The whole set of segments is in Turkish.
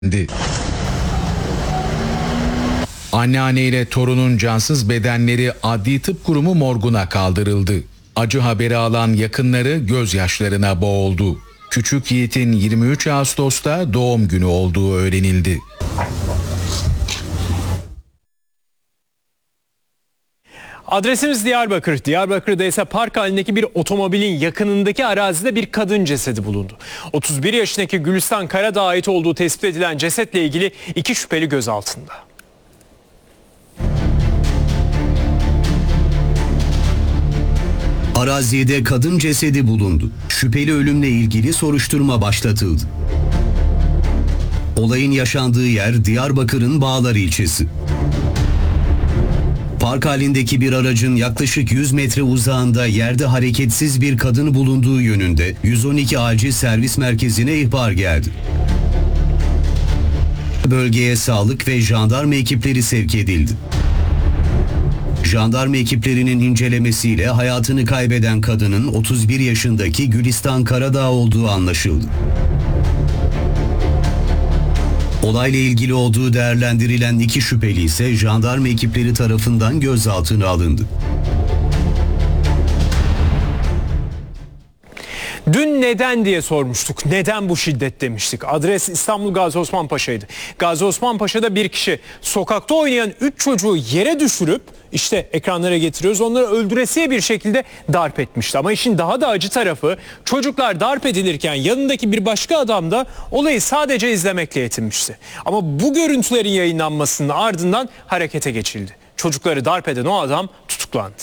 Anneanne ile torunun cansız bedenleri Adli Tıp Kurumu morguna kaldırıldı. Acı haberi alan yakınları gözyaşlarına boğuldu. Küçük Yiğit'in 23 Ağustos'ta doğum günü olduğu öğrenildi. Adresimiz Diyarbakır. Diyarbakır'da ise park halindeki bir otomobilin yakınındaki arazide bir kadın cesedi bulundu. 31 yaşındaki Gülistan Karadağ'a ait olduğu tespit edilen cesetle ilgili 2 şüpheli gözaltında. Arazide kadın cesedi bulundu. Şüpheli ölümle ilgili soruşturma başlatıldı. Olayın yaşandığı yer Diyarbakır'ın Bağlar ilçesi. Park halindeki bir aracın yaklaşık 100 metre uzağında yerde hareketsiz bir kadın bulunduğu yönünde 112 acil servis merkezine ihbar geldi. Bölgeye sağlık ve jandarma ekipleri sevk edildi. Jandarma ekiplerinin incelemesiyle hayatını kaybeden kadının 31 yaşındaki Gülistan Karadağ olduğu anlaşıldı. Olayla ilgili olduğu değerlendirilen 2 şüpheli ise jandarma ekipleri tarafından gözaltına alındı. Dün neden diye sormuştuk. Neden bu şiddet demiştik. Adres İstanbul Gazi Osman Paşa'ydı. Gazi Osman Paşa'da bir kişi sokakta oynayan 3 çocuğu yere düşürüp işte ekranlara getiriyoruz. Onları öldüresiye bir şekilde darp etmişti. Ama işin daha da acı tarafı çocuklar darp edilirken yanındaki bir başka adam da olayı sadece izlemekle yetinmişti. Ama bu görüntülerin yayınlanmasının ardından harekete geçildi. Çocukları darp eden o adam tutuklandı.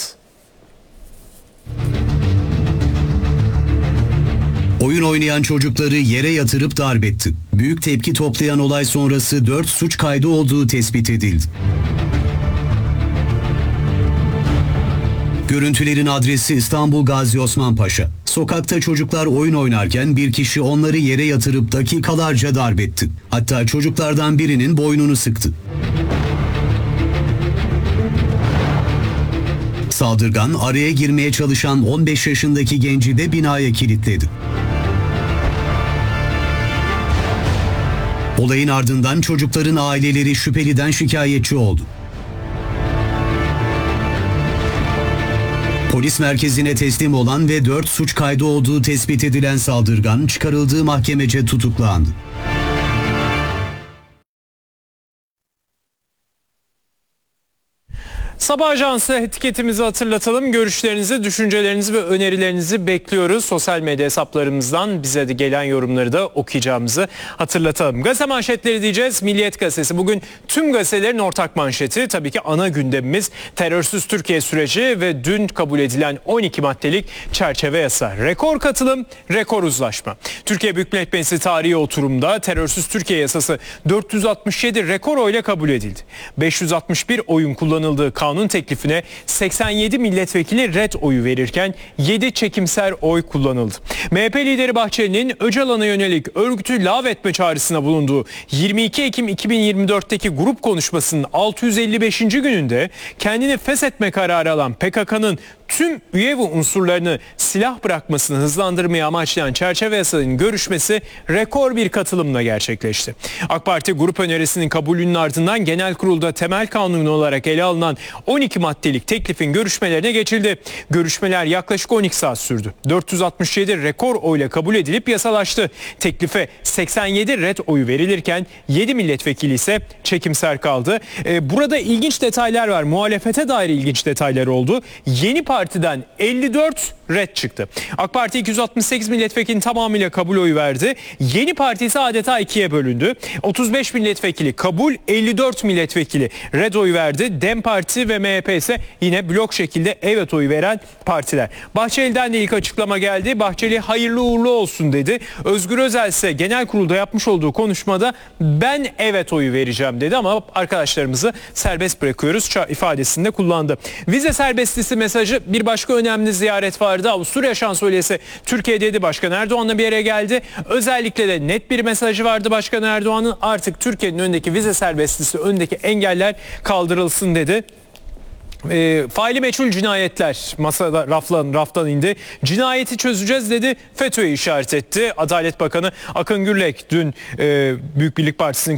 Oyun oynayan çocukları yere yatırıp darp etti. Büyük tepki toplayan olay sonrası 4 suç kaydı olduğu tespit edildi. Görüntülerin adresi İstanbul Gazi Osman Paşa. Sokakta çocuklar oyun oynarken bir kişi onları yere yatırıp dakikalarca darp etti. Hatta çocuklardan birinin boynunu sıktı. Saldırgan araya girmeye çalışan 15 yaşındaki genci de binaya kilitledi. Olayın ardından çocukların aileleri şüpheliden şikayetçi oldu. Polis merkezine teslim olan ve 4 suç kaydı olduğu tespit edilen saldırgan çıkarıldığı mahkemece tutuklandı. Sabah Ajansı etiketimizi hatırlatalım. Görüşlerinizi, düşüncelerinizi ve önerilerinizi bekliyoruz. Sosyal medya hesaplarımızdan bize de gelen yorumları da okuyacağımızı hatırlatalım. Gazete manşetleri diyeceğiz. Milliyet Gazetesi bugün tüm gazetelerin ortak manşeti. Tabii ki ana gündemimiz terörsüz Türkiye süreci ve dün kabul edilen 12 maddelik çerçeve yasa. Rekor katılım, rekor uzlaşma. Türkiye Büyük Millet Meclisi tarihi oturumda terörsüz Türkiye yasası 467 rekor oyla kabul edildi. 561 oyun kullanıldığı kanun teklifine 87 milletvekili ret oyu verirken 7 çekimser oy kullanıldı. MHP lideri Bahçeli'nin Öcalan'a yönelik örgütü lağvetme çağrısına bulunduğu 22 Ekim 2024'teki grup konuşmasının 655. gününde kendini feshetme kararı alan PKK'nın tüm üye ve unsurlarını silah bırakmasını hızlandırmaya amaçlayan çerçeve yasanın görüşmesi rekor bir katılımla gerçekleşti. AK Parti grup önerisinin kabulünün ardından genel kurulda temel kanun olarak ele alınan 12 maddelik teklifin görüşmelerine geçildi. Görüşmeler yaklaşık 12 saat sürdü. 467 rekor oyla kabul edilip yasalaştı. Teklife 87 ret oyu verilirken 7 milletvekili ise çekimser kaldı. Burada ilginç detaylar var. Muhalefete dair ilginç detaylar oldu. Yeni Parti'den 54 ret çıktı. AK Parti 268 milletvekilinin tamamıyla kabul oyu verdi. Yeni Parti ise adeta ikiye bölündü. 35 milletvekili kabul, 54 milletvekili red oyu verdi. DEM Parti ve MHP ise yine blok şekilde evet oyu veren partiler. Bahçeli'den de ilk açıklama geldi. Bahçeli hayırlı uğurlu olsun dedi. Özgür Özel ise genel kurulda yapmış olduğu konuşmada ben evet oyu vereceğim dedi ama arkadaşlarımızı serbest bırakıyoruz ifadesinde kullandı. Vize serbestisi mesajı bir başka önemli ziyaret vardı. Avusturya Şansölyesi Türkiye'deydi. Başkan Erdoğan'la bir yere geldi. Özellikle de net bir mesajı vardı Başkan Erdoğan'ın. Artık Türkiye'nin önündeki vize serbestlisi, önündeki engeller kaldırılsın dedi. Faili meçhul cinayetler masada raftan indi. Cinayeti çözeceğiz dedi, FETÖ'ye işaret etti. Adalet Bakanı Akın Gürlek dün Büyük Birlik Partisi'nin